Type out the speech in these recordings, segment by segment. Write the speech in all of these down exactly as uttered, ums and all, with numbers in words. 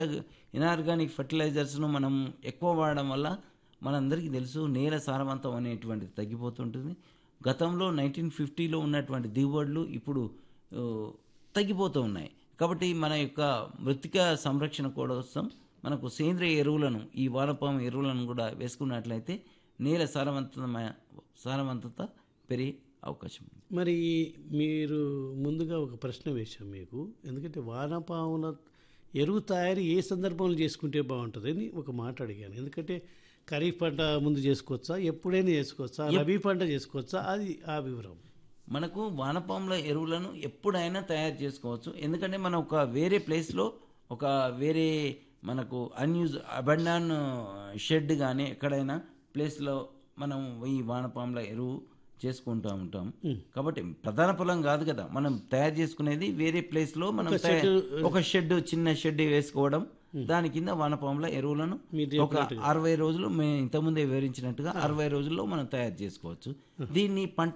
Inorganic ఫెర్టిలైజర్స్ను మనం ఎక్కువ వాడడం వల్ల మనందరికీ తెలుసు నేల సారవంతం అనేటువంటిది తగ్గిపోతుంటుంది. గతంలో నైన్టీన్ ఫిఫ్టీలో ఉన్నటువంటి దిగుబడులు ఇప్పుడు ఆ, తగ్గిపోతూ ఉన్నాయి. కాబట్టి మన యొక్క మృతిక సంరక్షణ కోసం మనకు సేంద్రియ ఎరువులను ఈ వానపాము ఎరువులను కూడా వేసుకున్నట్లయితే నేల సారవంతమైన సారవంతత పెరిగే అవకాశం ఉంది. మరి మీరు ముందుగా ఒక ప్రశ్న వేశాం మీకు, ఎందుకంటే వానపాముల ఎరువు తయారీ ఏ సందర్భంలో చేసుకుంటే బాగుంటుందని ఒక మాట అడిగాను. ఎందుకంటే ఖరీఫ్ పంట ముందు చేసుకోవచ్చా, ఎప్పుడైనా చేసుకోవచ్చా, రబీ పంట చేసుకోవచ్చా, అది ఆ వివరం. మనకు వానపాముల ఎరువులను ఎప్పుడైనా తయారు చేసుకోవచ్చు. ఎందుకంటే మనం ఒక వేరే ప్లేస్లో ఒక వేరే మనకు అన్యూజ్ అబండాన్ షెడ్ కానీ ఎక్కడైనా ప్లేస్లో మనం ఈ వానపాముల ఎరువు చేసుకుంటూ ఉంటాం. కాబట్టి ప్రధాన పొలం కాదు కదా మనం తయారు చేసుకునేది, వేరే ప్లేస్లో మనం తయారు- ఒక షెడ్ చిన్న షెడ్ వేసుకోవడం, దాని కింద వానపాముల ఎరువులను ఒక అరవై రోజులు మేము ఇంతకుముందే వివరించినట్టుగా అరవై రోజుల్లో మనం తయారు చేసుకోవచ్చు. దీన్ని పంట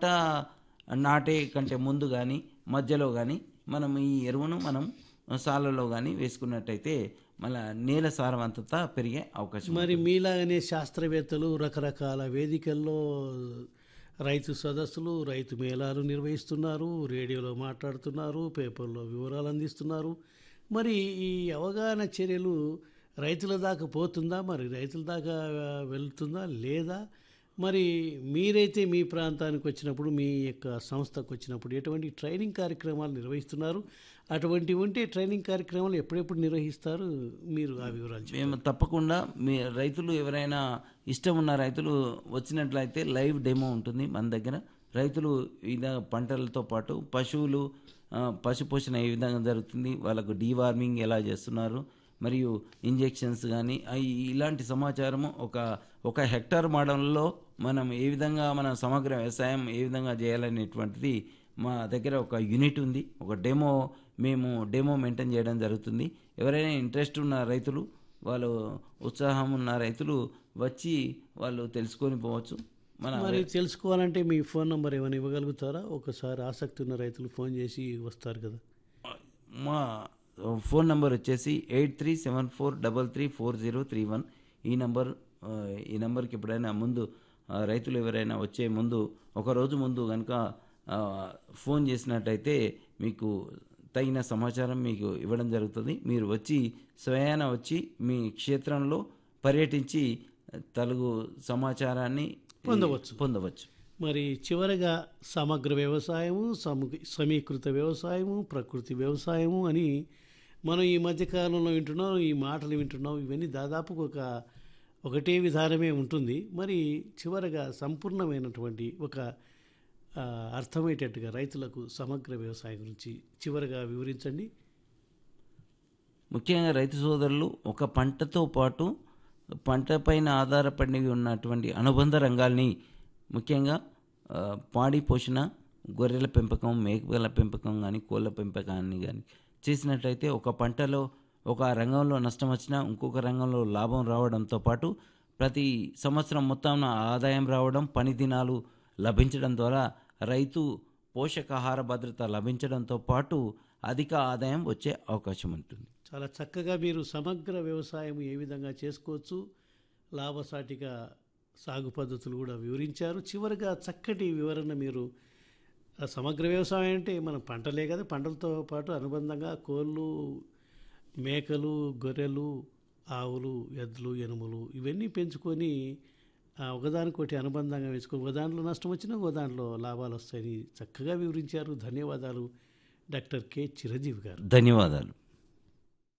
నాటే కంటే ముందు కానీ మధ్యలో కానీ మనం ఈ ఎరువును మనం సాలలో కానీ వేసుకున్నట్టయితే మళ్ళీ నేల సారవంతత పెరిగే అవకాశం ఉంది. మరి మీలాగనే శాస్త్రవేత్తలు రకరకాల వేదికల్లో రైతు సదస్సులు, రైతు మేళాలు నిర్వహిస్తున్నారు, రేడియోలో మాట్లాడుతున్నారు, పేపర్లో వివరాలు అందిస్తున్నారు. మరి ఈ అవగాహన చర్యలు రైతుల దాకా పోతుందా, మరి రైతుల దాకా వెళ్తుందా లేదా? మరి మీరైతే మీ ప్రాంతానికి వచ్చినప్పుడు, మీ యొక్క సంస్థకు వచ్చినప్పుడు ఎటువంటి ట్రైనింగ్ కార్యక్రమాలు నిర్వహిస్తున్నారు? అటువంటి ఉంటే ట్రైనింగ్ కార్యక్రమాలు ఎప్పుడెప్పుడు నిర్వహిస్తారు? మీరు ఆ వివరాలు చెప్పండి. మేము తప్పకుండా మీ రైతులు ఎవరైనా ఇష్టం ఉన్న రైతులు వచ్చినట్లయితే లైవ్ డెమో ఉంటుంది మన దగ్గర. రైతులు వివిధ పంటలతో పాటు పశువులు ఆ, పశు పోషణ ఏ విధంగా జరుగుతుంది, వాళ్ళకు డీవార్మింగ్ ఎలా చేస్తున్నారు, మరియు ఇంజెక్షన్స్ కానీ ఇలాంటి సమాచారము ఒక ఒక హెక్టార్ మోడల్లో మనం ఏ విధంగా మన సమగ్ర వ్యవసాయం ఏ విధంగా చేయాలనేటువంటిది మా దగ్గర ఒక యూనిట్ ఉంది. ఒక డెమో మేము డెమో మెయింటైన్ చేయడం జరుగుతుంది. ఎవరైనా ఇంట్రెస్ట్ ఉన్న రైతులు, వాళ్ళు ఉత్సాహం ఉన్న రైతులు వచ్చి వాళ్ళు తెలుసుకొని పోవచ్చు. మన మరి తెలుసుకోవాలంటే మీ ఫోన్ నెంబర్ ఏమైనా ఇవ్వగలుగుతారా? ఒకసారి ఆసక్తి ఉన్న రైతులు ఫోన్ చేసి వస్తారు కదా. మా ఫోన్ నంబర్ వచ్చేసి eight three seven four double three four zero three one. ఈ నంబర్ ఈ నెంబర్కి ఎప్పుడైనా ముందు ఆ, రైతులు ఎవరైనా వచ్చే ముందు ఒక రోజు ముందు కనుక ఆ, ఫోన్ చేసినట్టయితే మీకు తగిన సమాచారం మీకు ఇవ్వడం జరుగుతుంది. మీరు వచ్చి స్వయాన వచ్చి మీ క్షేత్రంలో పర్యటించి తగు సమాచారాన్ని పొందవచ్చు పొందవచ్చు. మరి చివరగా సమగ్ర వ్యవసాయము, సము- సమీకృత వ్యవసాయము, ప్రకృతి వ్యవసాయము అని మనం ఈ మధ్యకాలంలో వింటున్నాం, ఈ మాటలు వింటున్నాం. ఇవన్నీ దాదాపు ఒక ఒకటే విధానమే ఉంటుంది. మరి చివరగా సంపూర్ణమైనటువంటి ఒక ఆ, అర్థమయ్యేటట్టుగా రైతులకు సమగ్ర వ్యవసాయం గురించి చివరగా వివరించండి. ముఖ్యంగా రైతు సోదరులు ఒక పంటతో పాటు పంటపైన ఆధారపడి ఉన్నటువంటి అనుబంధ రంగాల్ని, ముఖ్యంగా ఆ, పాడి పోషణ, గొర్రెల పెంపకం, మేకల పెంపకం కానీ కోళ్ళ పెంపకాన్ని కానీ చేసినట్లయితే ఒక పంటలో ఒక రంగంలో నష్టం వచ్చినా ఇంకొక రంగంలో లాభం రావడంతో పాటు ప్రతి సంవత్సరం మొత్తం ఆదాయం రావడం, పని దినాలు లభించడం ద్వారా రైతు పోషకాహార భద్రత లభించడంతో పాటు అధిక ఆదాయం వచ్చే అవకాశం ఉంటుంది. చాలా చక్కగా మీరు సమగ్ర వ్యవసాయం ఏ విధంగా చేసుకోవచ్చు, లాభసాటిగా సాగు పద్ధతులు కూడా వివరించారు. చివరిగా చక్కటి వివరణ మీరు, ఆ సమగ్ర వ్యవసాయం అంటే మన పంటలే కదా, పంటలతో పాటు అనుబంధంగా కోళ్ళు, మేకలు, గొర్రెలు, ఆవులు, ఎద్దులు, ఎనుములు ఇవన్నీ పెంచుకొని ఆ, ఒకదానికొకటి అనుబంధంగా వేసుకొని ఒక దాంట్లో నష్టం వచ్చినా ఒక దాంట్లో లాభాలు వస్తాయని చక్కగా వివరించారు. ధన్యవాదాలు డాక్టర్ కె చిరంజీవి గారు. ధన్యవాదాలు.